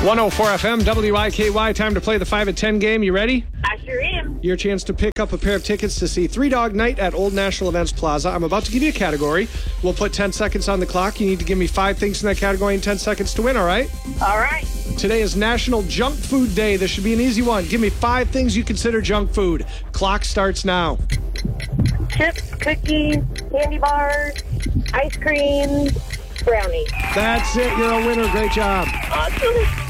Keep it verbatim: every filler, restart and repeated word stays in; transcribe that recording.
one oh four F M, W I K Y. Time to play the five at ten game. You ready? I sure am. Your chance to pick up a pair of tickets to see Three Dog Night at Old National Events Plaza. I'm about to give you a category. We'll put ten seconds on the clock. You need to give me five things in that category in ten seconds to win, all right? All right. Today is National Junk Food Day. This should be an easy one. Give me five things you consider junk food. Clock starts now. Chips, cookies, candy bars, ice cream, brownies. That's it. You're a winner. Great job. Awesome.